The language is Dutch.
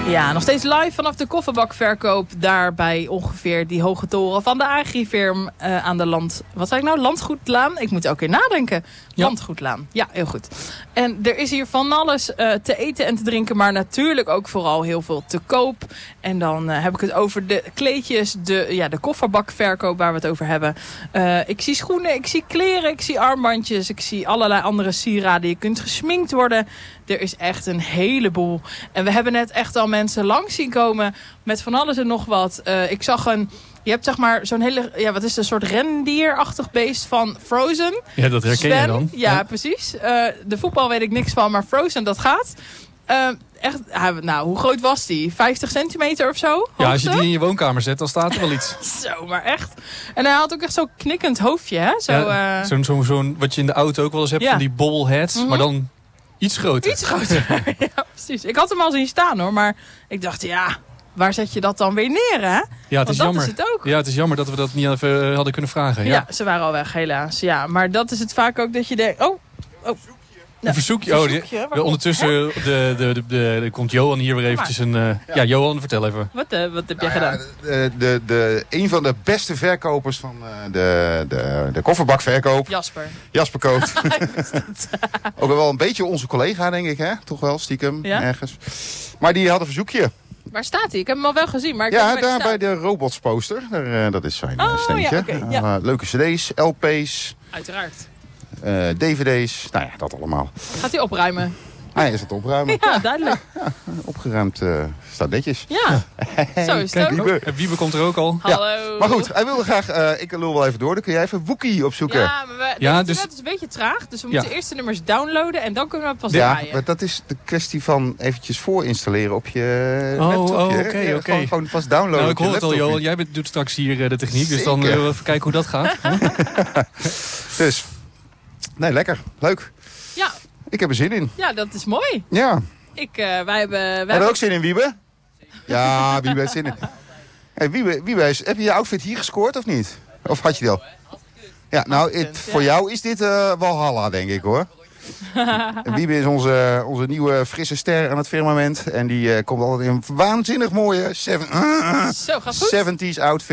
Ja, nog steeds live vanaf de kofferbakverkoop. Daar bij ongeveer die hoge toren van de Agrifirm aan de Landgoedlaan. Ik moet elke keer nadenken. Ja. Landgoedlaan. Ja, heel goed. En er is hier van alles te eten en te drinken. Maar natuurlijk ook vooral heel veel te koop. En dan heb ik het over de kleedjes. De kofferbakverkoop waar we het over hebben. Ik zie schoenen, ik zie kleren, ik zie armbandjes. Ik zie allerlei andere sieraden. Je kunt gesminkt worden. Er is echt een heleboel. En we hebben net echt al mensen langs zien komen met van alles en nog wat. Ik zag je hebt zeg maar zo'n hele, wat is het, een soort rendierachtig beest van Frozen. Ja, dat herken je dan. Ja, precies. De voetbal weet ik niks van, maar Frozen, dat gaat. Echt, hoe groot was die? 50 centimeter of zo? Hoogte? Ja, als je die in je woonkamer zet, dan staat er wel iets. Zo, maar echt. En hij had ook echt zo'n knikkend hoofdje, hè? Zo'n wat je in de auto ook wel eens hebt, van die bobbleheads, maar dan iets groter. Iets groter, ja, precies. Ik had hem al zien staan, hoor, maar ik dacht, waar zet je dat dan weer neer, hè? Ja, het is jammer. Is het ook. Ja, het is jammer dat we dat niet even hadden kunnen vragen. Ja, ze waren al weg, helaas. Ja, maar dat is het vaak ook dat je denkt, een verzoekje. Ondertussen komt Johan hier weer eventjes Johan, vertel even. Wat heb jij gedaan? Een van de beste verkopers van de kofferbakverkoop. Jasper Koot. Ook wel een beetje onze collega, denk ik, hè? Toch wel, stiekem, ergens. Maar die had een verzoekje. Waar staat hij? Ik heb hem al wel gezien. Maar daar bij de Robots poster. Dat is zijn steentje. Leuke cd's, LP's. Uiteraard. DVD's, dat allemaal. Gaat hij opruimen? Hij is het opruimen. Ja, duidelijk. Ja, opgeruimd staat netjes. Ja, zo is het ook. En Wiebe komt er ook al. Hallo. Ja. Maar goed, hij wilde graag, ik lul wel even door, dan kun jij even Wookie opzoeken. Ja, maar het is een beetje traag, dus we moeten eerst de nummers downloaden en dan kunnen we pas draaien. Ja, dat is de kwestie van eventjes voorinstalleren op je laptopje. Oké. Gewoon pas downloaden. Nou, ik hoor het al, Johan. Jij doet straks hier de techniek, dus dan willen we even kijken hoe dat gaat. Dus, nee, lekker. Leuk. Ja. Ik heb er zin in. Ja, dat is mooi. Ja. Wij hebben... Heb je ook zin in, Wiebe? Ja, Wiebe heeft zin in. Hey, Wiebe, heb je je outfit hier gescoord of niet? Of had je die al? Ja, nou, voor jou is dit Walhalla, denk ik, hoor. Wiebe is onze nieuwe frisse ster aan het firmament. En die komt altijd in een waanzinnig mooie 70's outfit.